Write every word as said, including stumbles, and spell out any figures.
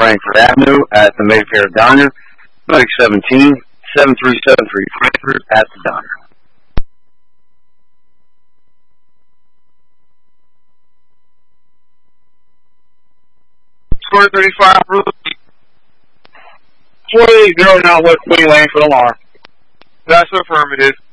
Frankfort Avenue at the Mayfair Diner. Medic seventeen, seven three seven three Frankfort at the Diner. Score thirty-five, four eight zero now West Wing Lane for the alarm. That's affirmative.